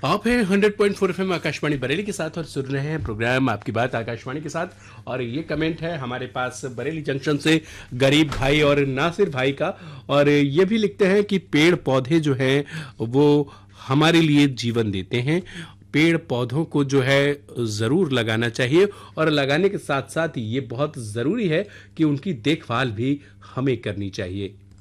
आप हैं 100.4 एफएम आकाशवाणी बरेली के साथ और सुन रहे हैं प्रोग्राम आपकी बात आकाशवाणी के साथ। और ये कमेंट है हमारे पास बरेली जंक्शन से गरीब भाई और नासिर भाई का, और ये भी लिखते हैं कि पेड़ पौधे जो हैं वो हमारे लिए जीवन देते हैं। पेड़ पौधों को जो है ज़रूर लगाना चाहिए, और लगाने के साथ साथ ये बहुत ज़रूरी है कि उनकी देखभाल भी हमें करनी चाहिए।